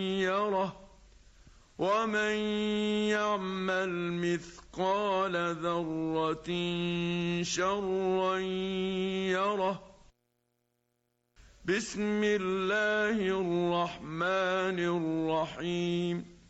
يره ومن يعمل مثقال ذرة شرا يره. بسم الله الرحمن الرحيم.